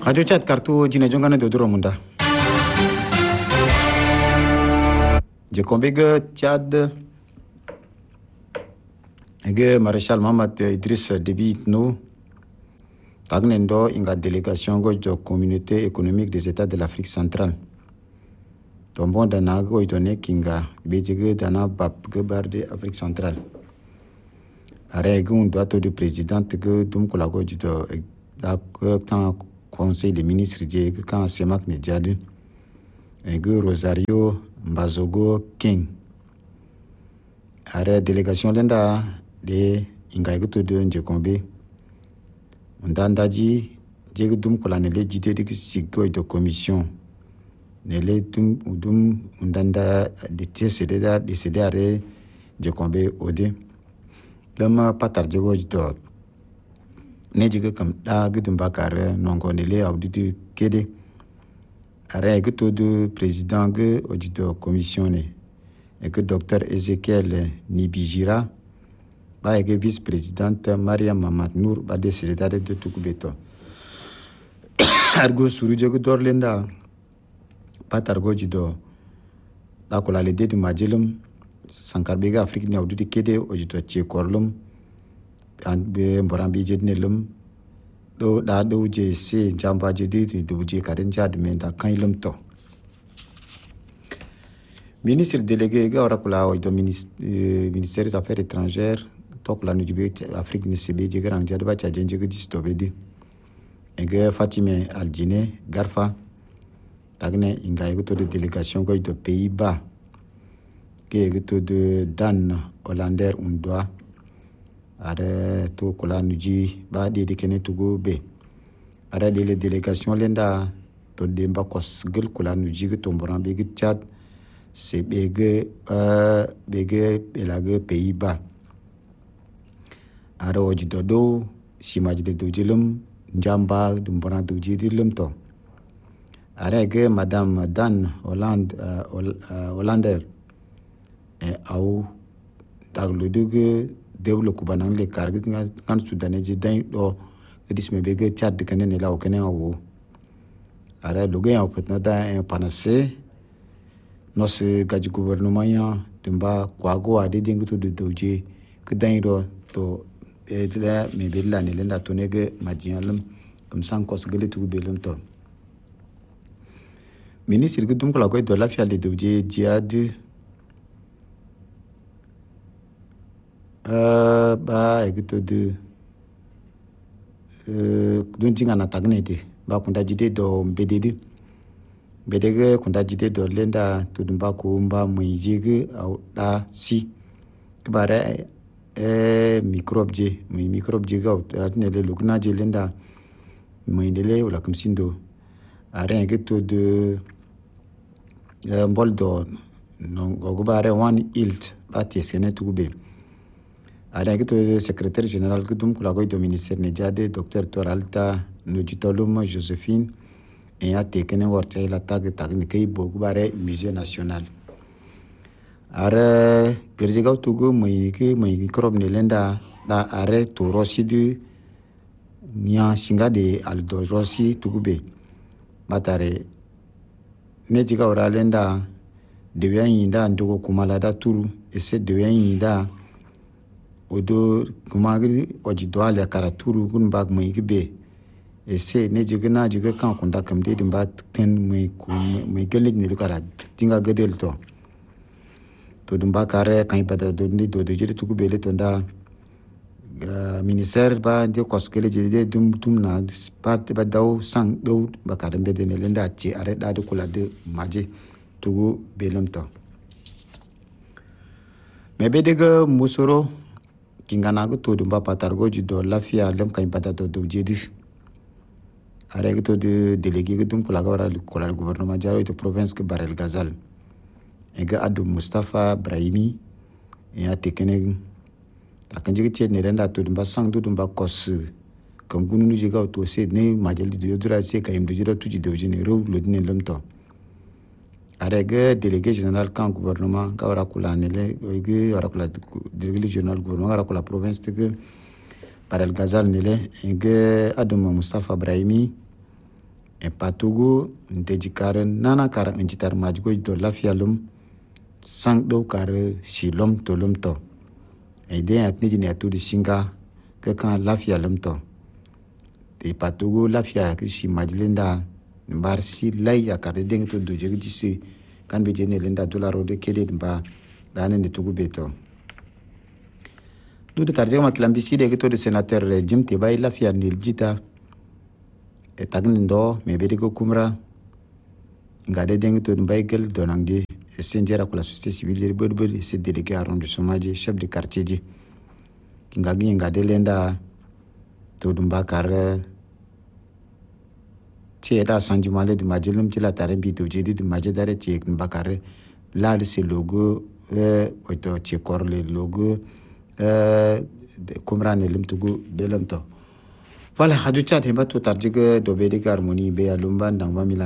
Radio Chat kartu jine jongane do duro munda. Je kombega Tchad ege Maréchal Mohamed Idriss Déby no tagnendo inga délégation go de communauté économique des États de l'Afrique centrale. Tombon dana go itone kinga bejege dana bab gebar de Afrique centrale. Are gun doato de présidente ge dum ko lago jito da kan conseil des ministres je kan semak ne jadi ege Rosario Mbazogo King. Are délégation lenda de inga ego to de njekombe ndandaji je dum ko la ne le jite de siggo de commission ne le dum ndanda de tsede da de sedare njekombe ode lama patar jego jito ne jiga kam da gudun bakare nongo ne le audit kede are ego de président ge audit commission ne et que docteur Ezekiel Nibijira ba ege vice-présidente Mariam Mamad Nour ba de secrétaire de Tukubeto argo suruje go dorlenda patargo jido la ko la le de majelum sankarbega Afrique ni audit kede ojito che korlum an be mborambi jednelum do da do je se jamba jediti do je kaden jad menta kanilum to ministre délégué ga orakula o do ministère des affaires étrangères tok la nujibe Afrique ni sebe je grand jad ba cha jenje ga distobedi ege Fatime Aljine Garfa tagne inga yuto de délégation go do Pays-Bas ke yuto de Dan Hollander undwa are to kula nuji ba de kene to go be are de délégation lenda to de mbakos gel kula nuji to mboran be Tchad c'est bege belage Pays-Bas are oji dodo simaji de dojilum njamba dumboran dojilum to are ge madame Dan Hollander au dagluduge dewlo kubanang le kargi kan sudane ji dan do disme bege Tchad kene ne law kene awu are loge en petna da panase nos gaji gouvernement ya tumba kwago ade dinguto de doje kedan do to edla me bella ne lenda to nege majialum comme sans cos gele tu belum to ministre gudum ko la ko do la fiale doje jiad ba egito de don jinga na tagne de ba kunda jide do mbedede bedege kunda jide do lenda to dumba ko mba muyige au da si kbare microbe je ga ratne le lugna je lenda muyindele wala kumsindo are egito de mboldo no go bare one ilt ba tiesene tugube avec le secrétaire général Gudum Kulagoy du ministère Nejade, Dr Toralta Nujitolum Josephine, et a tekene worte la tag technique Bogubare Musée national. Are Gerjigau Tugu Moiki Krob Nelenda, da Are Turosi du Nya Singa de Aldo Rossi Tugube. Batare Nejiga Oralenda, devient Inda Ndogo Kumalada Turu, et c'est devient Inda. Odo kumagri ojidwale karaturu gun bag mai gibe ese ne jigna jiga kan kunda kamde din ba ken mai gele ni lukara tinga gadel to dum ba kare kan pada do ni do jiri tuku bele to nda ministère ba de koskele jide dum na part ba daw sang do ba kare be de ne lenda ci are da de kula de maje tugu belum to mebe de musoro kingana go to dumba patargo jido lafia lem kan pata to do jedi are go de délégué dum ko la gouvernement jaro de province ke Barel Gazal ega adu Mustafa Brahimi e atekene takanji ke ne renda to dumba sang do dumba kos kam gunu ji ga to se ne majal di dura se kayim do jiro tuji do jene ro lo dine lem to arege délégué général kan gouvernement ka wara kula nele oige wara kula délégué général gouvernement wara kula province de Barel Gazal nele ege aduma Mustafa Brahimi e patugo nteji kare nana kare njitar majgo do lafiya lum sang do kare shilom to lum to e de atni ni atu di singa ke kan lafiya lum to te patugo lafiya ke shi majlinda mbar si lay ya kare deng to do je disi kan be jene lenda dollar de kede mba dane ne tugu beto do de tarje ma klambisi de to de senateur Jim Tebay lafiya nil jita e tagni ndo me be ko kumra ngade deng to mbay gel donangdi e senjera ko la société civile de se délégué arrondissement ji chef de quartier ji ngagi ngade lenda to dumba kar ce da sanjumale de majelum ci la tare bi to jedi de majedare ci mbakare la de ce logo oto ci korle logo de kumrane limtugo belamto voilà hadu chat heba to tarjiga do be de harmonie be alumba ndang mamila